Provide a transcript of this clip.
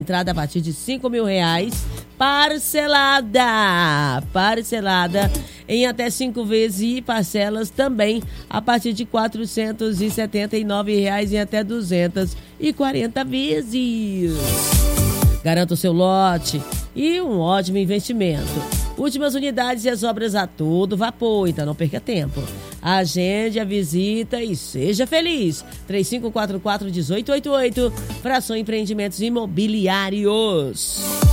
entrada a partir de R$5.000, parcelada em até 5 vezes e parcelas também a partir de R$479 em até 240 vezes. Garanta o seu lote e um ótimo investimento. Últimas unidades e as obras a todo vapor, então não perca tempo. Agende a visita e seja feliz. 3544-1888, Fração Empreendimentos Imobiliários.